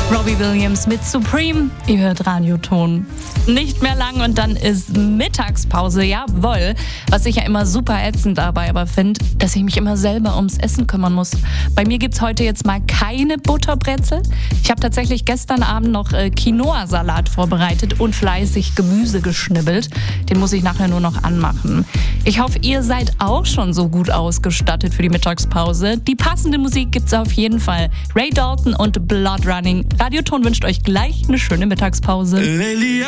Robbie Williams mit Supreme. Ihr hört Radioton. Nicht mehr lang und dann ist Mittagspause, jawohl. Was ich ja immer super ätzend dabei aber finde, dass ich mich immer selber ums Essen kümmern muss. Bei mir gibt's heute jetzt mal keine Butterbrezel. Ich habe tatsächlich gestern Abend noch Quinoa-Salat vorbereitet und fleißig Gemüse geschnibbelt. Den muss ich nachher nur noch anmachen. Ich hoffe, ihr seid auch schon so gut ausgestattet für die Mittagspause. Die passende Musik gibt's auf jeden Fall. Ray Dalton und Blood Running. Radioton wünscht euch gleich eine schöne Mittagspause.